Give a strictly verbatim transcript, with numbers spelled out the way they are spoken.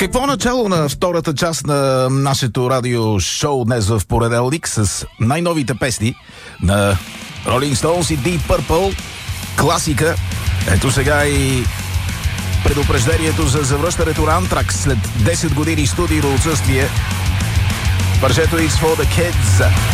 Какво начало на втората част на нашето радиошоу днес в понеделник с най-новите песни на Rolling Stones и Deep Purple, класика. Ето сега и предупреждението за завръщането на Anthrax след десет години студийно отсъствие. Парчето It's for the Kids.